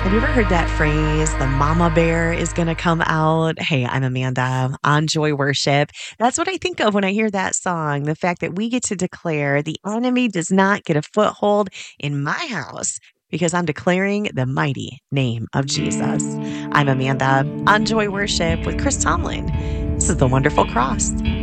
Have you ever heard that phrase, the mama bear is going to come out? Hey, I'm Amanda on Joy Worship. That's what I think of when I hear that song. The fact that we get to declare the enemy does not get a foothold in my house because I'm declaring the mighty name of Jesus. I'm Amanda on Joy Worship with Chris Tomlin. This is the Wonderful Cross.